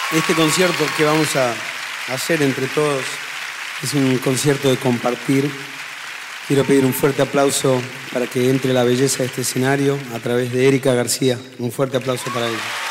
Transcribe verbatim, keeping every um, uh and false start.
Este concierto que vamos a hacer entre todos es un concierto de compartir. Quiero pedir un fuerte aplauso para que entre la belleza de este escenario a través de Erika García. Un fuerte aplauso para ella.